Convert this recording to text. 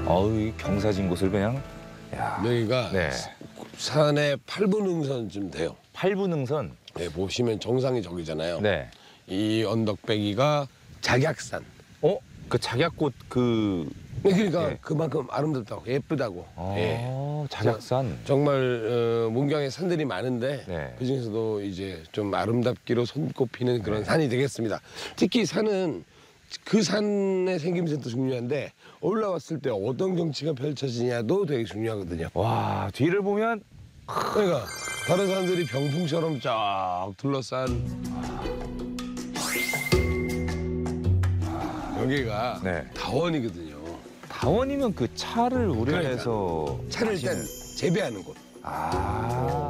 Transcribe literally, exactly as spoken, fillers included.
어우, 이 경사진 곳을 그냥. 야. 여기가 네. 산의 팔 분 능선쯤 돼요. 팔 분 능선. 네, 보시면 정상이 저기잖아요. 네. 이 언덕배기가 작약산. 어? 그 작약꽃 그. 네, 그러니까 네. 그만큼 아름답다고 예쁘다고. 아, 예. 작약산. 정말 어, 문경에 산들이 많은데 네. 그 중에서도 이제 좀 아름답기로 손꼽히는 그런 산이 되겠습니다. 특히 산은 그 산의 생김새도 중요한데 올라왔을 때 어떤 경치가 펼쳐지냐도 되게 중요하거든요. 와, 뒤를 보면. 그러니까 다른 산들이 병풍처럼 쫙 둘러싼 여기가 네. 다원이거든요. 다원이면 그 차를 우려내서. 차를 일단 재배하는 곳. 아.